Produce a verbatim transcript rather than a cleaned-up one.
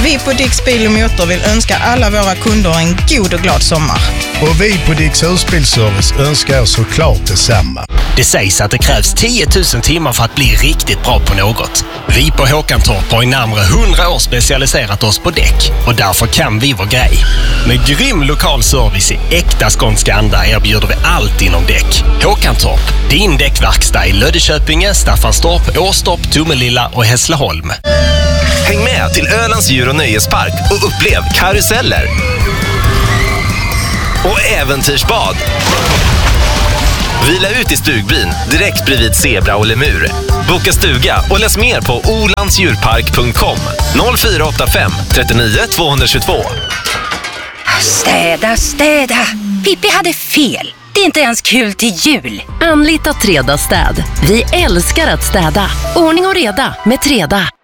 Vi på Dicks Bil och Motor vill önska alla våra kunder en god och glad sommar. Och vi på Dicks Husbilservice önskar såklart detsamma. Det sägs att det krävs tio tusen timmar för att bli riktigt bra på något. Vi på Håkantorp har i närmare hundra år specialiserat oss på däck och därför kan vi vår grej. Med grym lokal service i äkta skånska anda erbjuder vi allt inom däck. Håkantorp, din däckverkstad i Löddeköpinge, Staffanstorp, Åstorp, Tomelilla och Hässleholm. Häng med till Ölands djur- och nöjespark och upplev karuseller och äventyrsbad. Vila ut i stugbyn direkt bredvid zebra och lemur. Boka stuga och läs mer på olandsdjurpark punkt com. noll fyra åtta fem trettionio tvåhundratvå. Städa, städa. Pippi hade fel. Det är inte ens kul till jul. Anlita Treda städ. Vi älskar att städa. Ordning och reda med Treda.